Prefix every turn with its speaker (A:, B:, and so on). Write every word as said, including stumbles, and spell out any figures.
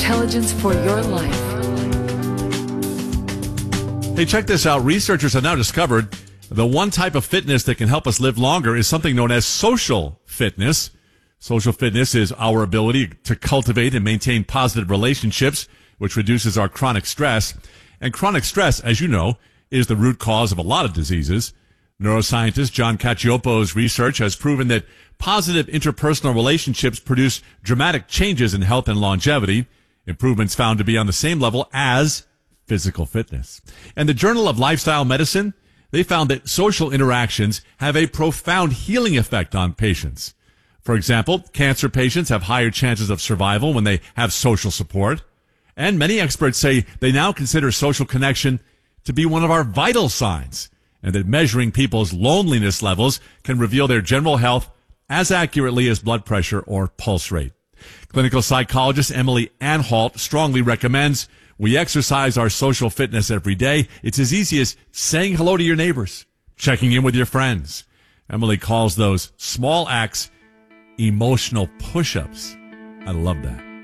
A: intelligence for your life.
B: Hey, check this out. Researchers have now discovered the one type of fitness that can help us live longer is something known as social fitness. Social fitness is our ability to cultivate and maintain positive relationships, which reduces our chronic stress. And chronic stress, as you know, is the root cause of a lot of diseases. Neuroscientist John Cacioppo's research has proven that positive interpersonal relationships produce dramatic changes in health and longevity, improvements found to be on the same level as physical fitness. And the Journal of Lifestyle Medicine, they found that social interactions have a profound healing effect on patients. For example, cancer patients have higher chances of survival when they have social support. And many experts say they now consider social connection to be one of our vital signs, and that measuring people's loneliness levels can reveal their general health as accurately as blood pressure or pulse rate. Clinical psychologist Emily Anhalt strongly recommends we exercise our social fitness every day. It's as easy as saying hello to your neighbors, checking in with your friends. Emily calls those small acts emotional push-ups. I love that.